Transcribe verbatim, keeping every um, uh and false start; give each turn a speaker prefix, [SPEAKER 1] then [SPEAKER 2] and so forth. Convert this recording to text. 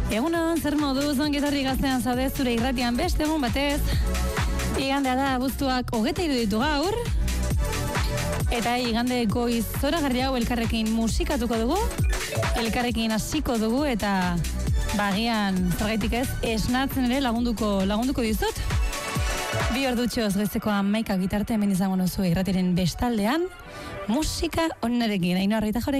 [SPEAKER 1] Egunon, zer moduz, ongetorri gaztean zaude zure irratian beste egun batez. Igandea da, abuztuak hogeta iruditu gaur. Eta igande goiz zoragarri hau elkarrekin musikatuko dugu. Elkarrekin hasiko dugu eta bagian zergaitik ez, esnatzen ere lagunduko, lagunduko dizut. Bi ordutxoz goizeko hamaika gitarte hemen izango nozu irratiren bestaldean. Musika onarekin, Ainhoa Arrita Jauregui.